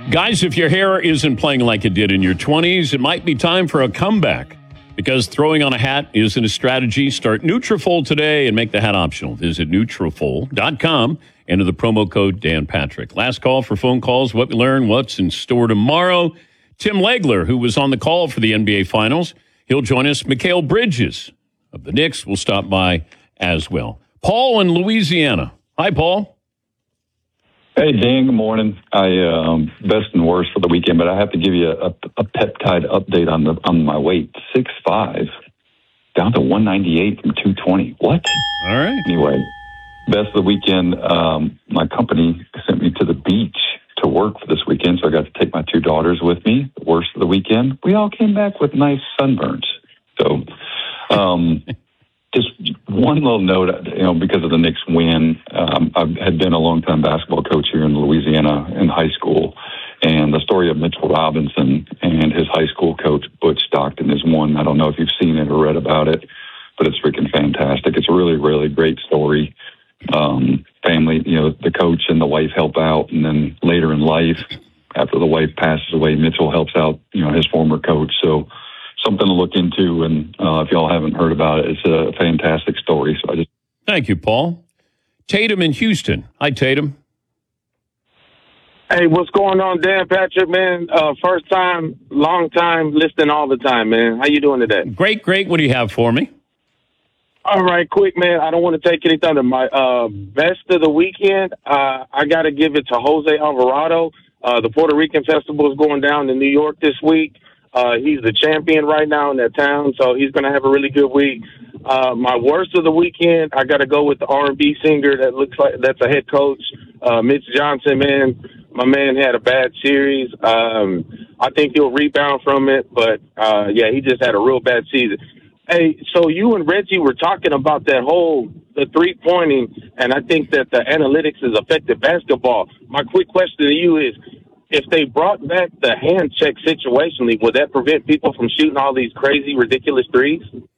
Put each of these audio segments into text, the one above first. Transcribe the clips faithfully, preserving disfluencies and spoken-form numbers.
Guys, if your hair isn't playing like it did in your twenties, it might be time for a comeback. Because throwing on a hat isn't a strategy. Start Nutrafol today and make the hat optional. Visit Nutrafol dot com. Enter the promo code Dan Patrick. Last call for phone calls. What we learn, what's in store tomorrow. Tim Legler, who was on the call for the N B A Finals, he'll join us. Mikal Bridges of the Knicks will stop by as well. Paul in Louisiana. Hi, Paul. Hey, Dan, good morning. I um, best and worst for the weekend, but I have to give you a, a peptide update on the on my weight. six five, down to one ninety-eight from two twenty. What? All right. Anyway, best of the weekend, um, my company sent me to the beach to work for this weekend, so I got to take my two daughters with me. The worst of the weekend, we all came back with nice sunburns. So, um just one little note, you know, because of the Knicks win, um, I had been a long-time basketball coach here in Louisiana in high school, and the story of Mitchell Robinson and his high school coach, Butch Stockton, is one. I don't know if you've seen it or read about it, but it's freaking fantastic. It's a really, really great story. Um, family, you know, the coach and the wife help out, and then later in life, after the wife passes away, Mitchell helps out, you know, his former coach. So, something to look into, and uh, if y'all haven't heard about it, it's a fantastic story. So I just Thank you, Paul. Tatum in Houston. Hi, Tatum. Hey, what's going on, Dan Patrick, man? Uh, first time, long time, listening all the time, man. How you doing today? Great, great. What do you have for me? All right, quick, man. I don't want to take any thunder. My uh, best of the weekend, uh, I got to give it to Jose Alvarado. Uh, the Puerto Rican Festival is going down in New York this week. Uh, he's the champion right now in that town, so he's going to have a really good week. Uh, my worst of the weekend, I got to go with the R and B singer that looks like that's a head coach, uh, Mitch Johnson, man. My man had a bad series. Um, I think he'll rebound from it, but, uh, yeah, he just had a real bad season. Hey, so you and Reggie were talking about that whole, the three-pointing, and I think that the analytics has affected basketball. My quick question to you is, if they brought back the hand check situationally, would that prevent people from shooting all these crazy, ridiculous threes?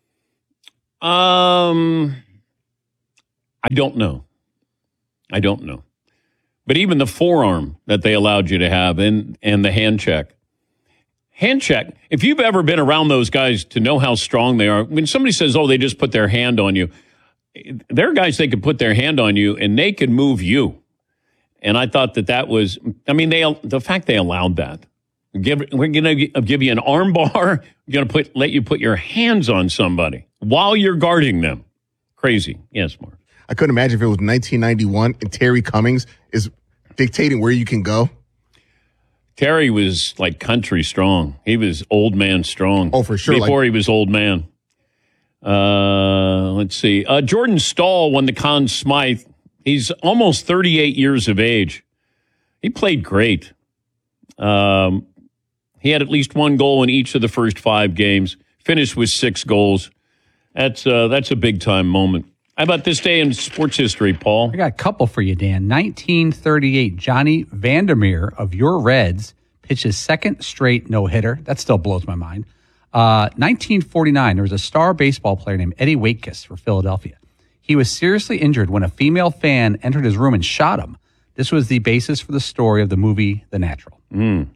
Um, I don't know. I don't know. But even the forearm that they allowed you to have and, and the hand check. Hand check, if you've ever been around those guys to know how strong they are, when somebody says, oh, they just put their hand on you, there are guys they could put their hand on you and they could move you. And I thought that that was, I mean, they the fact they allowed that. Give, we're going to give you an arm bar. We're going to put let you put your hands on somebody while you're guarding them. Crazy. Yes, Mark. I couldn't imagine if it was nineteen ninety-one and Terry Cummings is dictating where you can go. Terry was like country strong. He was old man strong. Oh, for sure. Before like- he was old man. Uh, let's see. Uh, Jordan Stahl won the Conn Smythe. He's almost thirty-eight years of age. He played great. Um, he had at least one goal in each of the first five games, finished with six goals. That's, uh, that's a big-time moment. How about this day in sports history, Paul? I got a couple for you, Dan. nineteen thirty-eight, Johnny Vandermeer of your Reds pitched his second straight no-hitter. That still blows my mind. Uh, nineteen forty-nine, there was a star baseball player named Eddie Waitkus for Philadelphia. He was seriously injured when a female fan entered his room and shot him. This was the basis for the story of the movie The Natural. Mm.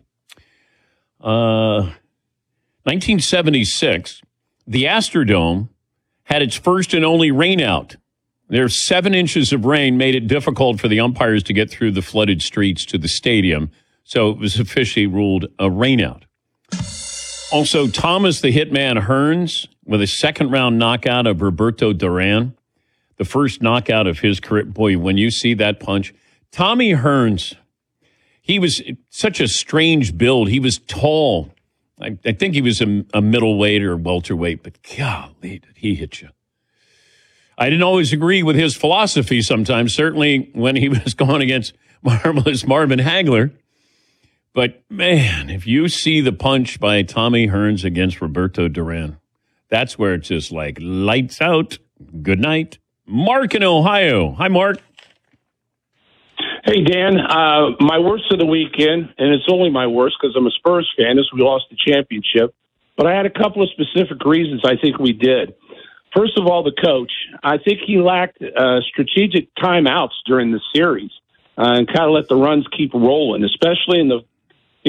Uh, nineteen seventy-six, the Astrodome had its first and only rainout. Their seven inches of rain made it difficult for the umpires to get through the flooded streets to the stadium, so it was officially ruled a rainout. Also, Thomas the Hitman Hearns with a second-round knockout of Roberto Duran. The first knockout of his career. Boy, when you see that punch. Tommy Hearns, he was such a strange build. He was tall. I, I think he was a, a middleweight or welterweight, but golly, did he hit you. I didn't always agree with his philosophy sometimes, certainly when he was going against marvelous Marvin Hagler. But, man, if you see the punch by Tommy Hearns against Roberto Duran, that's where it's just like lights out. Good night. Mark in Ohio. Hi, Mark. Hey, Dan. Uh, my worst of the weekend, and it's only my worst because I'm a Spurs fan, is we lost the championship. But I had a couple of specific reasons I think we did. First of all, the coach. I think he lacked uh, strategic timeouts during the series uh, and kind of let the runs keep rolling, especially in the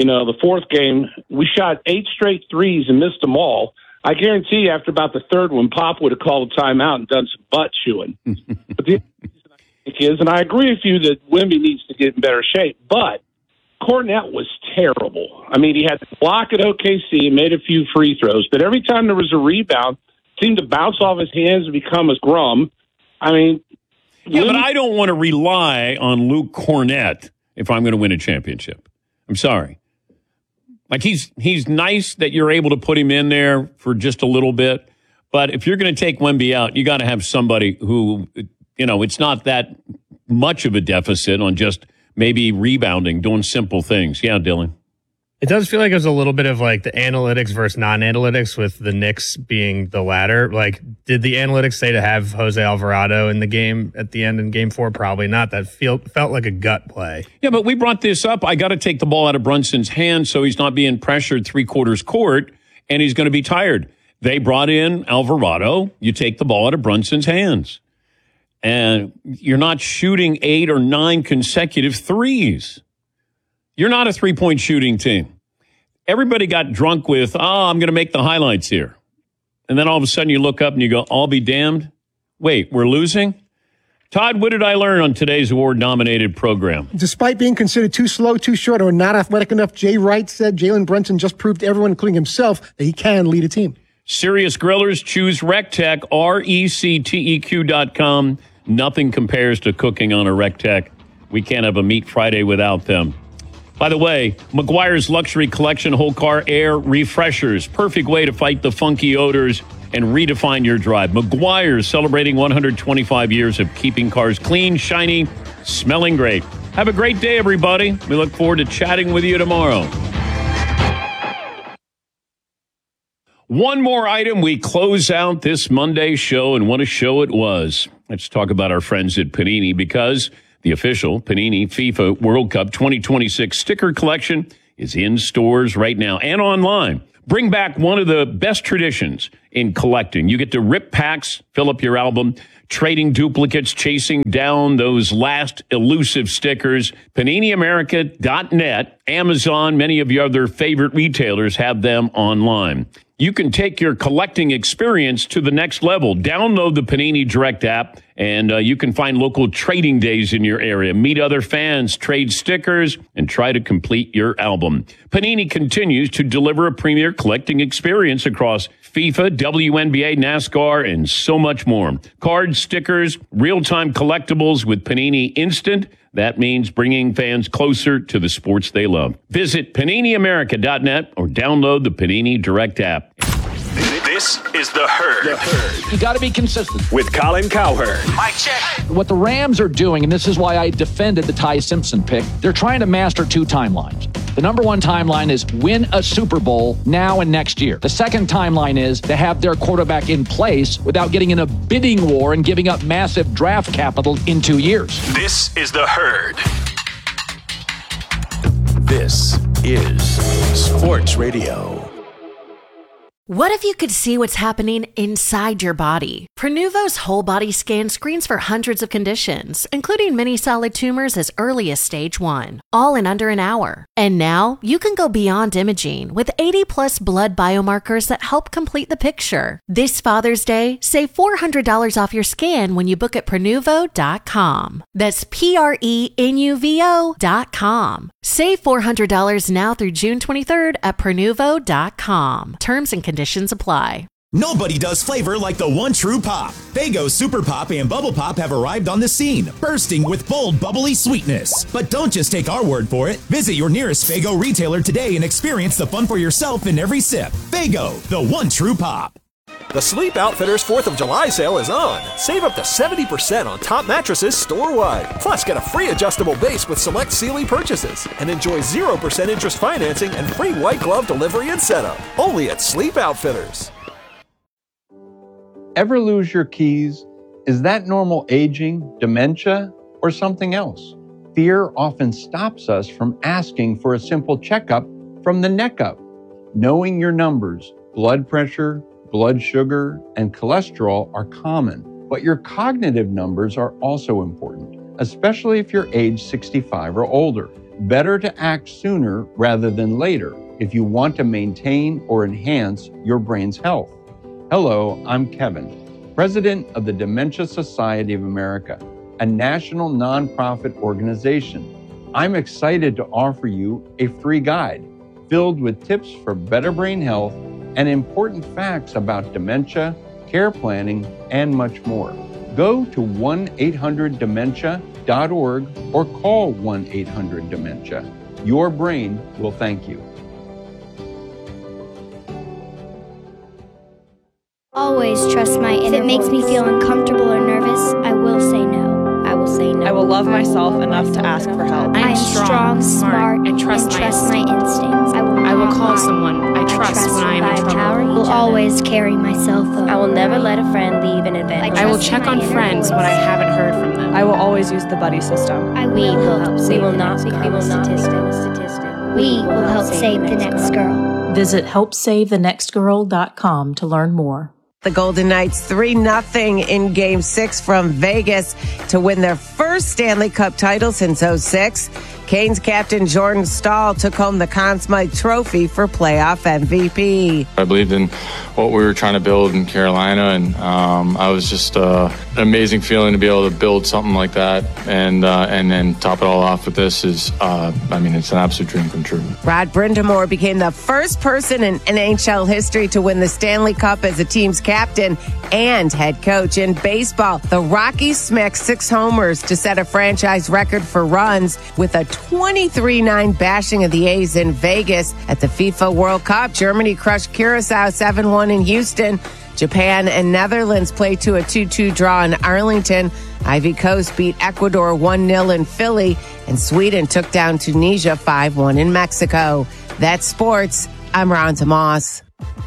You know, the fourth game, we shot eight straight threes and missed them all. I guarantee you after about the third one, Pop would have called a timeout and done some butt chewing. But the reason I think is, and I agree with you that Wemby needs to get in better shape, but Kornet was terrible. I mean, he had to block at O K C and made a few free throws, but every time there was a rebound, it seemed to bounce off his hands and become a scrum. I mean, yeah, Wemby, but I don't want to rely on Luke Kornet if I'm going to win a championship. I'm sorry. Like, he's he's nice that you're able to put him in there for just a little bit. But if you're going to take Wemby out, you got to have somebody who, you know, it's not that much of a deficit on just maybe rebounding, doing simple things. Yeah, Dylan. It does feel like there's a little bit of like the analytics versus non-analytics, with the Knicks being the latter. Like, did the analytics say to have Jose Alvarado in the game at the end in game four? Probably not. That feel, felt like a gut play. Yeah, but we brought this up. I got to take the ball out of Brunson's hand so he's not being pressured three quarters court and he's going to be tired. They brought in Alvarado. You take the ball out of Brunson's hands. And you're not shooting eight or nine consecutive threes. You're not a three-point shooting team. Everybody got drunk with, oh, I'm going to make the highlights here. And then all of a sudden you look up and you go, I'll be damned. Wait, we're losing? Todd, what did I learn on today's award-nominated program? Despite being considered too slow, too short, or not athletic enough, Jay Wright said Jalen Brunson just proved to everyone, including himself, that he can lead a team. Serious grillers, choose RecTech, R E C T E Q dot com. Nothing compares to cooking on a RecTech. We can't have a Meat Friday without them. By the way, Meguiar's Luxury Collection whole car air refreshers. Perfect way to fight the funky odors and redefine your drive. Meguiar's celebrating one hundred twenty-five years of keeping cars clean, shiny, smelling great. Have a great day, everybody. We look forward to chatting with you tomorrow. One more item. We close out this Monday show, and what a show it was. Let's talk about our friends at Panini, because the official Panini FIFA World Cup twenty twenty-six sticker collection is in stores right now and online. Bring back one of the best traditions in collecting. You get to rip packs, fill up your album, trading duplicates, chasing down those last elusive stickers. Panini America dot net, Amazon, many of your other favorite retailers have them online. You can take your collecting experience to the next level. Download the Panini Direct app, and uh, you can find local trading days in your area. Meet other fans, trade stickers, and try to complete your album. Panini continues to deliver a premier collecting experience across FIFA, W N B A, NASCAR, and so much more. Cards, stickers, real-time collectibles with Panini Instant. That means bringing fans closer to the sports they love. Visit Panini America dot net or download the Panini Direct app. This is The Herd. The Herd. You got to be consistent. With Colin Cowherd. Mike check. What the Rams are doing, and this is why I defended the Ty Simpson pick, they're trying to master two timelines. The number one timeline is win a Super Bowl now and next year. The second timeline is to have their quarterback in place without getting in a bidding war and giving up massive draft capital in two years. This is The Herd. This is Sports Radio. What if you could see what's happening inside your body? Prenuvo's whole body scan screens for hundreds of conditions, including many solid tumors as early as stage one, all in under an hour. And now you can go beyond imaging with eighty plus blood biomarkers that help complete the picture. This Father's Day, save four hundred dollars off your scan when you book at Prenuvo dot com. That's P R E N U V O dot com. Save four hundred dollars now through June twenty-third at Prenuvo dot com. Terms and conditions apply. Nobody does flavor like the one true pop. Faygo Super Pop and Bubble Pop have arrived on the scene, bursting with bold, bubbly sweetness. But don't just take our word for it. Visit your nearest Faygo retailer today and experience the fun for yourself in every sip. Faygo, the one true pop. The Sleep Outfitters fourth of July sale is on. Save up to seventy percent on top mattresses store-wide. Plus, get a free adjustable base with select Sealy purchases. And enjoy zero percent interest financing and free white glove delivery and setup. Only at Sleep Outfitters. Ever lose your keys? Is that normal aging, dementia, or something else? Fear often stops us from asking for a simple checkup from the neck up. Knowing your numbers, blood pressure, blood sugar, and cholesterol are common, but your cognitive numbers are also important, especially if you're age sixty-five or older. Better to act sooner rather than later if you want to maintain or enhance your brain's health. Hello, I'm Kevin, president of the Dementia Society of America, a national nonprofit organization. I'm excited to offer you a free guide filled with tips for better brain health and important facts about dementia, care planning, and much more. Go to one eight hundred dementia dot org or call one eight hundred dementia. Your brain will thank you. Always trust my inner voice. If it makes me feel uncomfortable or nervous, I will say no. I will say no. I will love myself enough to ask for help. I am strong, smart, and trust, and trust my, my instincts. I will, I will call someone I trust, I trust when I am in trouble. I will always carry my cell phone. I will never let a friend leave in advance. I will check on friends voice. when I haven't heard from them. I will always use the buddy system. I we will will help we save will the not next we will not statistic. We will help save the next girl. Visit help save the next girl dot com to learn more. The Golden Knights three nothing in Game six from Vegas to win their first Stanley Cup title since oh six. Canes captain Jordan Staal took home the Conn Smythe Trophy for playoff M V P. I believed in what we were trying to build in Carolina, and um, I was just uh, an amazing feeling to be able to build something like that, and uh, and then top it all off with this is, uh, I mean, it's an absolute dream come true. Rod Brind'Amour became the first person in N H L history to win the Stanley Cup as a team's captain and head coach. In baseball, the Rockies smacked six homers to set a franchise record for runs with a twenty-three nine bashing of the A's in Vegas. At the FIFA World Cup, Germany crushed Curacao seven one in Houston. Japan and Netherlands played to a two two draw in Arlington. Ivory Coast beat Ecuador one nil in Philly, and Sweden took down Tunisia five one in Mexico. That's sports. I'm Rhonda Moss.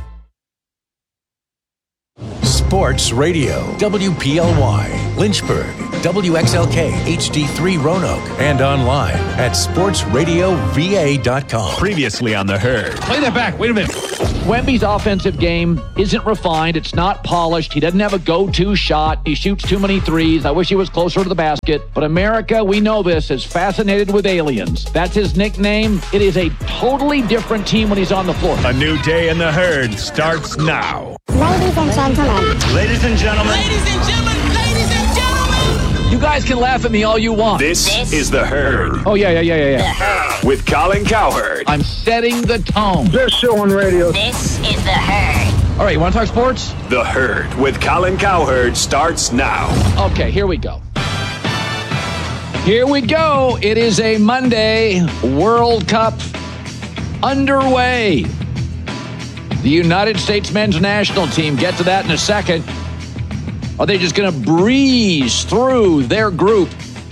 Sports Radio, W P L Y, Lynchburg, W X L K, H D three Roanoke, and online at sports radio v a dot com. Previously on The Herd. Play that back. Wait a minute. Wemby's offensive game isn't refined. It's not polished. He doesn't have a go-to shot. He shoots too many threes. I wish he was closer to the basket. But America, we know this, is fascinated with aliens. That's his nickname. It is a totally different team when he's on the floor. A new day in The Herd starts now. Ladies and gentlemen. Ladies and gentlemen. Ladies and gentlemen. Ladies and gentlemen. You guys can laugh at me all you want. This, this is The Herd. Oh, yeah, yeah, yeah, yeah, yeah. With Colin Cowherd. I'm setting the tone. Best show on radio. This is The Herd. All right, you want to talk sports? The Herd with Colin Cowherd starts now. Okay, here we go. Here we go. It is a Monday. World Cup underway. The United States men's national team, get to that in a second. Are they just going to breeze through their group?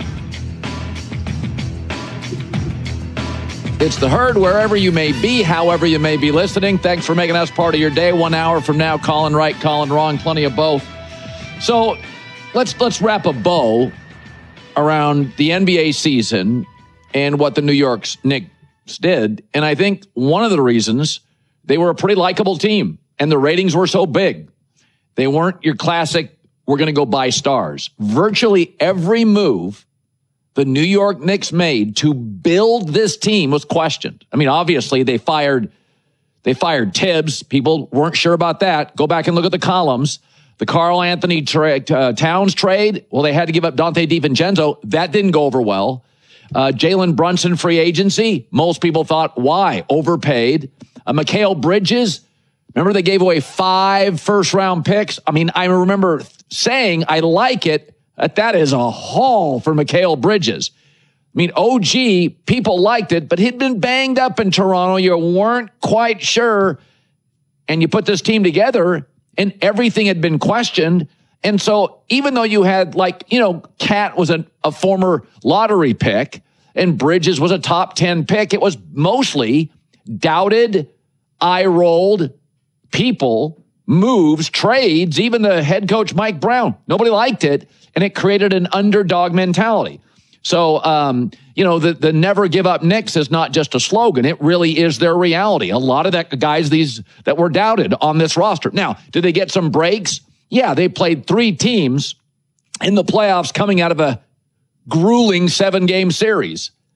It's The Herd wherever you may be, however you may be listening. Thanks for making us part of your day. One hour from now, Colin right, Colin wrong, plenty of both. So let's let's wrap a bow around the N B A season and what the New York Knicks did. And I think one of the reasons they were a pretty likable team and the ratings were so big. They weren't your classic, we're going to go buy stars. Virtually every move the New York Knicks made to build this team was questioned. I mean, obviously they fired, they fired Tibbs. People weren't sure about that. Go back and look at the columns. The Karl Anthony tra- uh, Towns trade. Well, they had to give up Dante DiVincenzo. That didn't go over well. Uh, Jalen Brunson free agency. Most people thought, why? Overpaid. Uh, Mikal Bridges. Remember they gave away five first round picks? I mean, I remember saying I like it. That that is a haul for Mikal Bridges. I mean, O G, people liked it, but he'd been banged up in Toronto. You weren't quite sure. And you put this team together and everything had been questioned. And so even though you had like, you know, Cat was a, a former lottery pick and Bridges was a top ten pick, it was mostly doubted, eye-rolled people, moves, trades, even the head coach Mike Brown. Nobody liked it, and it created an underdog mentality. So, um, you know, the, the never give up Knicks is not just a slogan. It really is their reality. A lot of that guys these that were doubted on this roster. Now, did they get some breaks? Yeah, they played three teams in the playoffs coming out of a grueling seven-game series.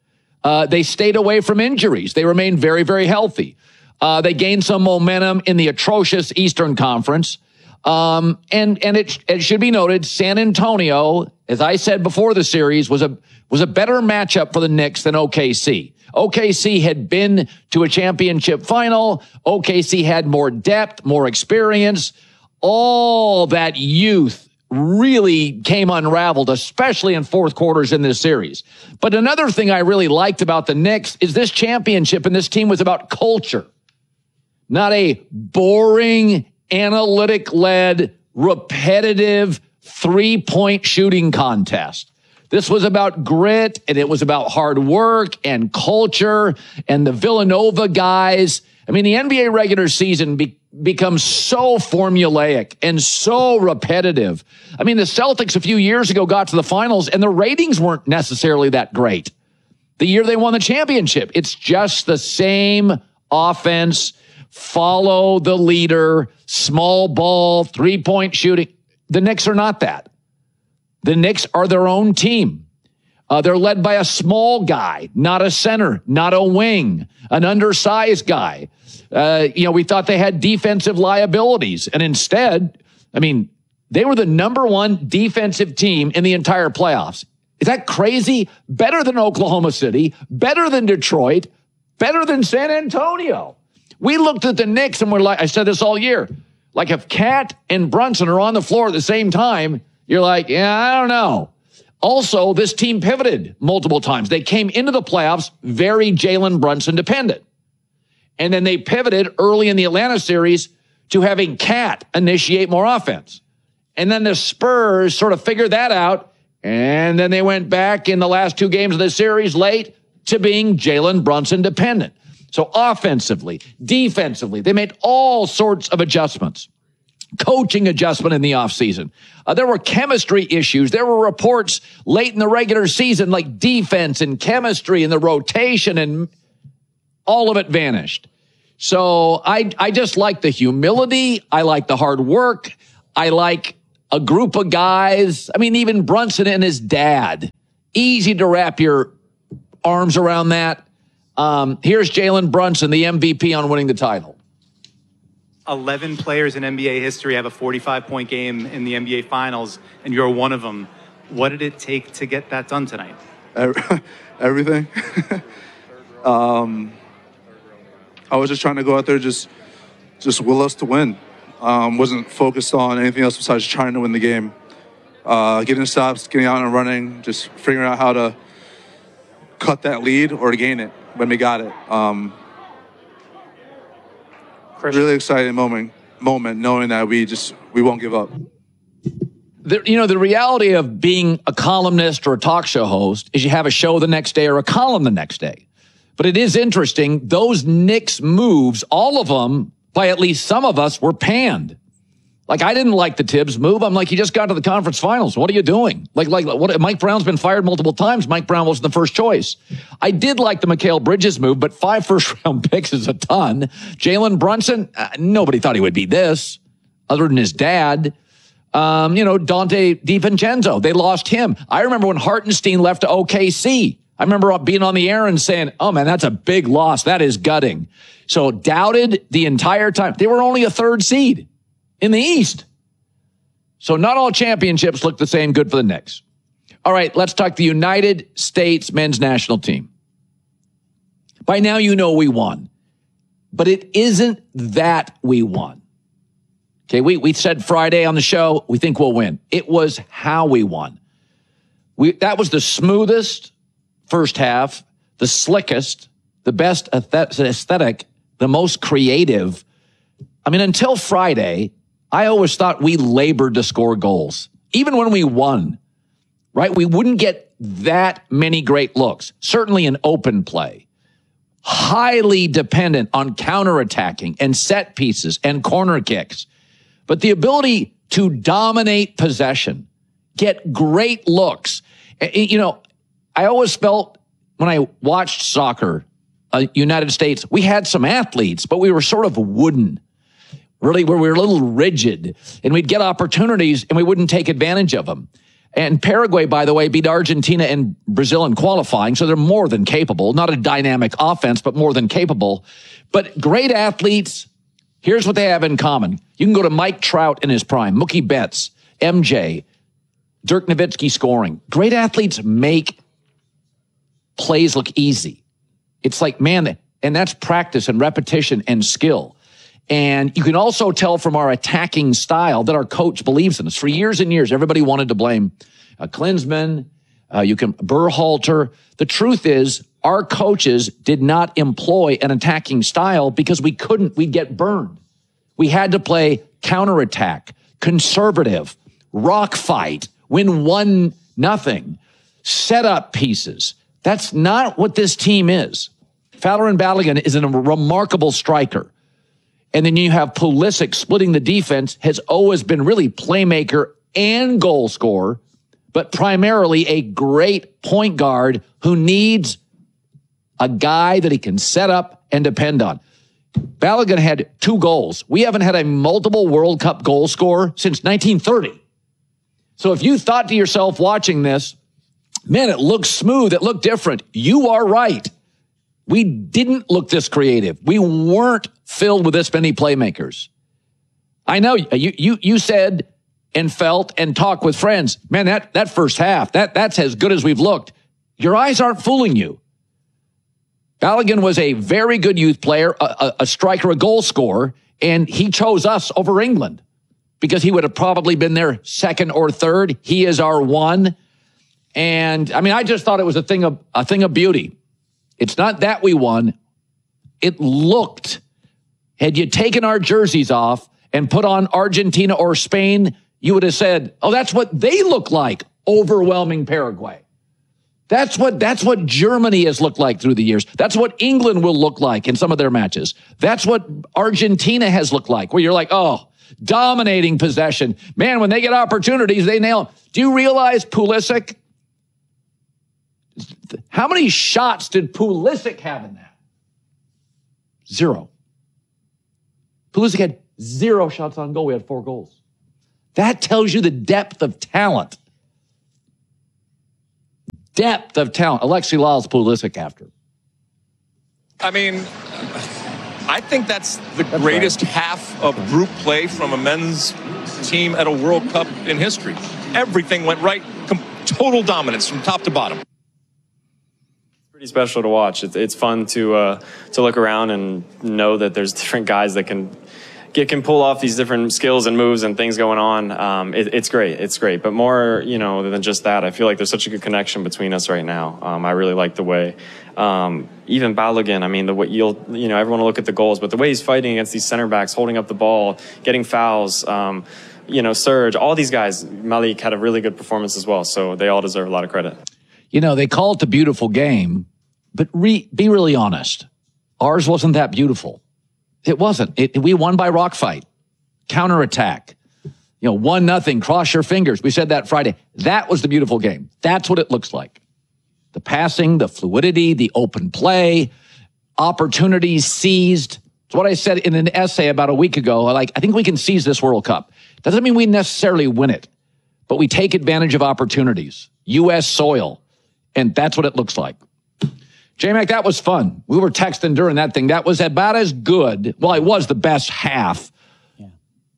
Uh, they stayed away from injuries. They remained very, very healthy. Uh, they gained some momentum in the atrocious Eastern Conference. Um, and and it, it should be noted, San Antonio, as I said before the series, was a was a better matchup for the Knicks than O K C. O K C had been to a championship final. O K C had more depth, more experience. All that youth really came unraveled, especially in fourth quarters in this series. But another thing I really liked about the Knicks is this championship and this team was about culture, not a boring, analytic-led, repetitive three-point shooting contest. This was about grit, and it was about hard work and culture and the Villanova guys. I mean, the N B A regular season be- becomes so formulaic and so repetitive. I mean, the Celtics a few years ago got to the finals, and the ratings weren't necessarily that great. The year they won the championship, it's just the same offense, follow the leader, small ball, three-point shooting. The Knicks are not that. The Knicks are their own team. Uh, they're led by a small guy, not a center, not a wing, an undersized guy. Uh, you know, we thought they had defensive liabilities. And instead, I mean, they were the number one defensive team in the entire playoffs. Is that crazy? Better than Oklahoma City, better than Detroit, better than San Antonio. We looked at the Knicks and we're like, I said this all year, like if Cat and Brunson are on the floor at the same time, you're like, yeah, I don't know. Also, this team pivoted multiple times. They came into the playoffs very Jalen Brunson dependent. And then they pivoted early in the Atlanta series to having Cat initiate more offense. And then the Spurs sort of figured that out. And then they went back in the last two games of the series late to being Jalen Brunson dependent. So offensively, defensively, they made all sorts of adjustments. Coaching adjustment in the offseason. Uh, there were chemistry issues. There were reports late in the regular season like defense and chemistry and the rotation, and all of it vanished. So I, I just like the humility. I like the hard work. I like a group of guys. I mean, even Brunson and his dad. Easy to wrap your arms around that. Um, here's Jalen Brunson, the M V P on winning the title. eleven players in N B A history have a forty-five point game in the N B A Finals, and you're one of them. What did it take to get that done tonight? Everything. um, I was just trying to go out there, just just will us to win. Um, wasn't focused on anything else besides trying to win the game. Uh, getting stops, getting out and running, just figuring out how to cut that lead or to gain it when we got it. Um, Really exciting moment, moment knowing that we just, we won't give up. The, you know, the reality of being a columnist or a talk show host is you have a show the next day or a column the next day. But it is interesting, those Knicks moves, all of them, by at least some of us, were panned. Like, I didn't like the Tibbs move. I'm like, you just got to the conference finals. What are you doing? Like, like what? Mike Brown's been fired multiple times. Mike Brown wasn't the first choice. I did like the Mikal Bridges move, but five first-round picks is a ton. Jalen Brunson, uh, nobody thought he would be this, other than his dad. Um, you know, Dante DiVincenzo, they lost him. I remember when Hartenstein left to O K C. I remember being on the air and saying, oh, man, that's a big loss. That is gutting. So doubted the entire time. They were only a third seed in the East. So not all championships look the same. Good for the Knicks. All right, let's talk the United States men's national team. By now you know we won. But it isn't that we won. Okay, we, we said Friday on the show, we think we'll win. It was how we won. We That was the smoothest first half, the slickest, the best aesthetic, the most creative. I mean, until Friday, I always thought we labored to score goals. Even when we won, right? We wouldn't get that many great looks. Certainly in open play. Highly dependent on counterattacking and set pieces and corner kicks. But the ability to dominate possession, get great looks. You know, I always felt when I watched soccer, uh, United States, we had some athletes, but we were sort of wooden. Really, where we were a little rigid, and we'd get opportunities and we wouldn't take advantage of them. And Paraguay, by the way, beat Argentina and Brazil in qualifying, so they're more than capable. Not a dynamic offense, but more than capable. But great athletes, here's what they have in common. You can go to Mike Trout in his prime, Mookie Betts, M J, Dirk Nowitzki scoring. Great athletes make plays look easy. It's like, man, and that's practice and repetition and skill. And you can also tell from our attacking style that our coach believes in us. For years and years, everybody wanted to blame uh, Klinsmann, uh, you can Berhalter. The truth is, our coaches did not employ an attacking style because we couldn't. We'd get burned. We had to play counterattack, conservative, rock fight, win one nothing, set up pieces. That's not what this team is. Fowler Balogun is a remarkable striker. And then you have Pulisic splitting the defense, has always been really playmaker and goal scorer, but primarily a great point guard who needs a guy that he can set up and depend on. Balogun had two goals. We haven't had a multiple World Cup goal scorer since nineteen thirty. So if you thought to yourself watching this, man, it looks smooth, it looked different, you are right. We didn't look this creative. We weren't filled with this many playmakers. I know you you you said and felt and talked with friends, man, that, that first half, that that's as good as we've looked. Your eyes aren't fooling you. Balogun was a very good youth player, a, a, a striker, a goal scorer, and he chose us over England because he would have probably been their second or third. He is our one. And I mean, I just thought it was a thing of a thing of beauty. It's not that we won. It looked, had you taken our jerseys off and put on Argentina or Spain, you would have said, oh, that's what they look like, overwhelming Paraguay. That's what, that's what Germany has looked like through the years. That's what England will look like in some of their matches. That's what Argentina has looked like, where you're like, oh, dominating possession. Man, when they get opportunities, they nail. Do you realize Pulisic? How many shots did Pulisic have in that? Zero. Pulisic had zero shots on goal. We had four goals. That tells you the depth of talent. Depth of talent. Alexi Lalas Pulisic after. I mean, I think that's the that's greatest right. half of group play from a men's team at a World Cup in history. Everything went right. Com- total dominance from top to bottom. Pretty special to watch. It's it's fun to uh, to look around and know that there's different guys that can get can pull off these different skills and moves and things going on. Um, it, it's great. It's great. But more, you know, than just that, I feel like there's such a good connection between us right now. Um, I really like the way, um, even Balogun. I mean, the way you'll, you know, everyone will look at the goals, but the way he's fighting against these center backs, holding up the ball, getting fouls. Um, you know, Serge, all these guys. Malik had a really good performance as well, so they all deserve a lot of credit. You know, they call it the beautiful game, but re- be really honest. Ours wasn't that beautiful. It wasn't. It, we won by rock fight, counterattack. You know, one nothing. Cross your fingers. We said that Friday. That was the beautiful game. That's what it looks like. The passing, the fluidity, the open play, opportunities seized. It's what I said in an essay about a week ago. Like, I think we can seize this World Cup. Doesn't mean we necessarily win it, but we take advantage of opportunities. U S soil. And that's what it looks like. J-Mac, that was fun. We were texting during that thing. That was about as good. Well, it was the best half yeah.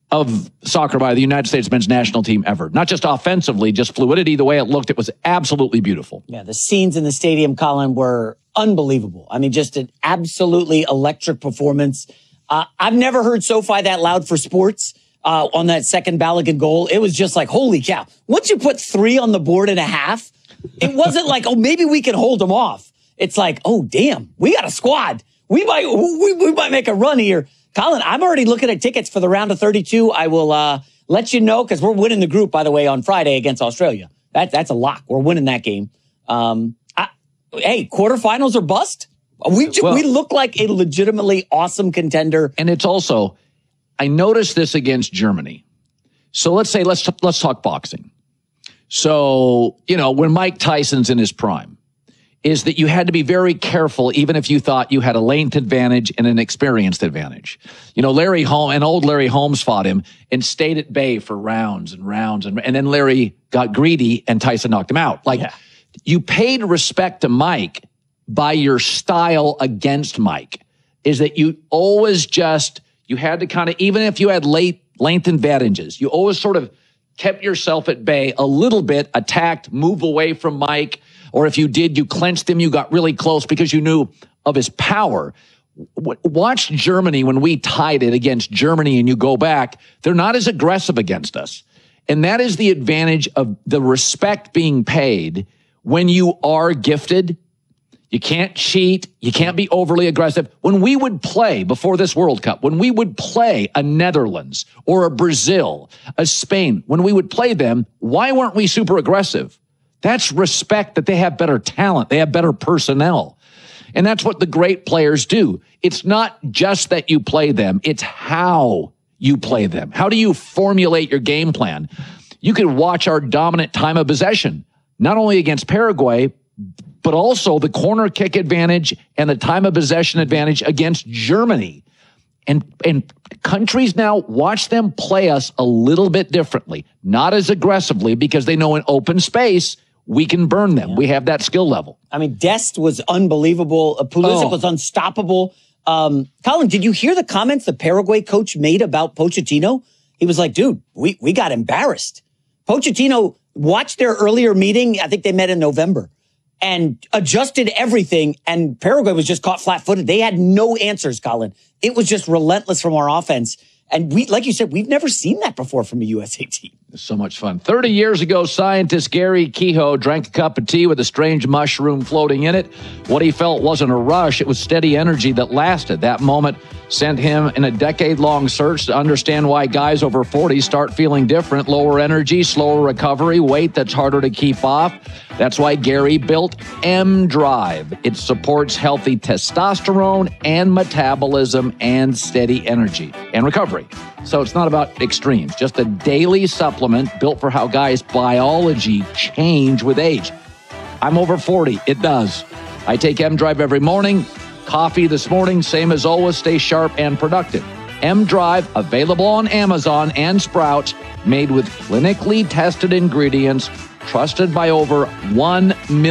of soccer by the United States men's national team ever. Not just offensively, just fluidity, the way it looked. It was absolutely beautiful. Yeah, the scenes in the stadium, Colin, were unbelievable. I mean, just an absolutely electric performance. Uh, I've never heard SoFi that loud for sports uh, on that second Balogun goal. It was just like, holy cow. Once you put three on the board and a half, it wasn't like, oh, maybe we can hold them off. It's like, oh, damn, we got a squad. We might we, we might make a run here. Colin, I'm already looking at tickets for the round of thirty-two. I will uh, let you know, because we're winning the group, by the way, on Friday against Australia. That, that's a lock. We're winning that game. Um, I, hey, quarterfinals or bust? We, well, we look like a legitimately awesome contender. And it's also, I noticed this against Germany. So let's say, let's let's talk boxing. So, you know, when Mike Tyson's in his prime, is that you had to be very careful, even if you thought you had a length advantage and an experienced advantage. You know, Larry Holmes, and old Larry Holmes fought him and stayed at bay for rounds and rounds. And, and then Larry got greedy and Tyson knocked him out. Like, yeah. You paid respect to Mike by your style against Mike, is that you always just, you had to kind of, even if you had late length advantages, you always sort of kept yourself at bay a little bit, attacked, move away from Mike. Or if you did, you clenched him, you got really close because you knew of his power. Watch Germany when we tied it against Germany and you go back, they're not as aggressive against us. And that is the advantage of the respect being paid when you are gifted. You can't cheat. You can't be overly aggressive. When we would play before this World Cup, when we would play a Netherlands or a Brazil, a Spain, when we would play them, why weren't we super aggressive? That's respect that they have better talent. They have better personnel. And that's what the great players do. It's not just that you play them. It's how you play them. How do you formulate your game plan? You can watch our dominant time of possession, not only against Paraguay, but also the corner kick advantage and the time of possession advantage against Germany. And, and countries now watch them play us a little bit differently, not as aggressively, because they know in open space, we can burn them. Yeah. We have that skill level. I mean, Dest was unbelievable. Uh, Pulisic oh. was unstoppable. Um, Colin, did you hear the comments the Paraguay coach made about Pochettino? He was like, dude, we, we got embarrassed. Pochettino watched their earlier meeting. I think they met in November and adjusted everything. And Paraguay was just caught flat footed. They had no answers, Colin. It was just relentless from our offense. And we, like you said, we've never seen that before from a U S A team. So much fun. thirty years ago, scientist Gary Kehoe drank a cup of tea with a strange mushroom floating in it. What he felt wasn't a rush. It was steady energy that lasted. That moment sent him in a decade-long search to understand why guys over forty start feeling different. Lower energy, slower recovery, weight that's harder to keep off. That's why Gary built M Drive. It supports healthy testosterone and metabolism and steady energy and recovery. So it's not about extremes, just a daily supplement built for how guys' biology change with age. I'm over forty. It does. I take M Drive every morning. Coffee this morning, same as always, stay sharp and productive. M Drive, available on Amazon and Sprouts, made with clinically tested ingredients, trusted by over one million